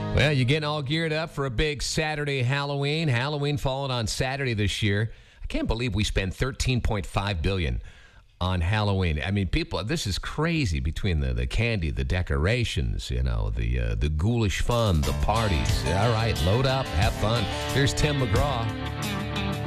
Well, you're getting all geared up for a big Saturday Halloween. Halloween falling on Saturday this year. I can't believe we spent $13.5 billion on Halloween. I mean, people, this is crazy between the candy, the decorations, the ghoulish fun, the parties. All right, load up, have fun. Here's Tim McGraw.